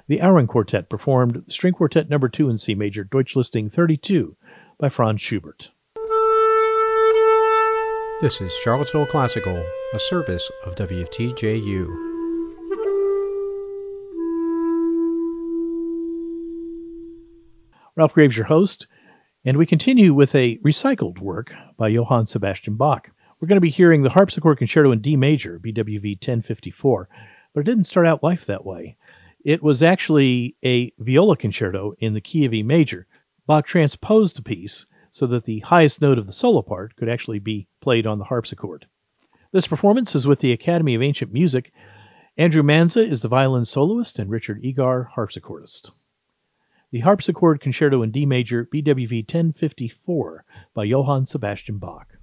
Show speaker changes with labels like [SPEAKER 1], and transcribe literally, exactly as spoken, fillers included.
[SPEAKER 1] The Auern Quartet performed String Quartet Number two in C Major, Deutsch Listing thirty-two by Franz Schubert.
[SPEAKER 2] This is Charlottesville Classical, a service of W F T J U.
[SPEAKER 1] Ralph Graves, your host, and we continue with a recycled work by Johann Sebastian Bach. We're going to be hearing the Harpsichord Concerto in D Major, B W V ten fifty-four, but it didn't start out life that way. It was actually a viola concerto in the key of E major. Bach transposed the piece so that the highest note of the solo part could actually be played on the harpsichord. This performance is with the Academy of Ancient Music. Andrew Manza is the violin soloist and Richard Egar, harpsichordist. The Harpsichord Concerto in D Major, B W V ten fifty-four by Johann Sebastian Bach.